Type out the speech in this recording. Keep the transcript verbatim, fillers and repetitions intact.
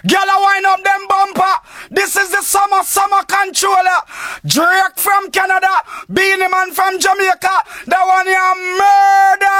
Girl, I wind up them bumper. This is the summer, summer controller. Drake from Canada, Beanie Man from Jamaica. That one you murder.